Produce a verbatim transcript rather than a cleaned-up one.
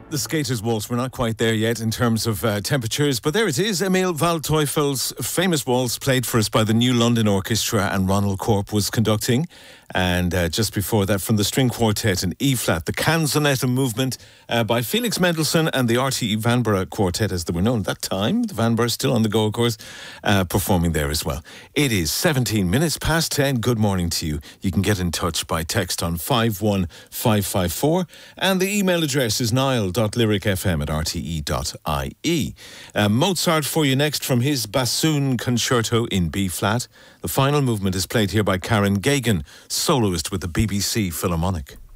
The Skaters' Waltz, we're not quite there yet in terms of uh, temperatures, but there it is. Emil Waldteufel's famous waltz, played for us by the New London Orchestra, and Ronald Corp was conducting. And uh, just before that, from the string quartet in E-flat, the Canzonetta movement uh, by Felix Mendelssohn and the R T E Vanbrugh Quartet, as they were known at that time. The Vanbrugh still on the go, of course, uh, performing there as well. It is seventeen minutes past ten. Good morning to you. You can get in touch by text on five one five five four, and the email address is niall.lyricfm at r t e dot i e. Uh, Mozart for you next from his bassoon concerto in B-flat. The final movement is played here by Karen Gagan, soloist with the B B C Philharmonic.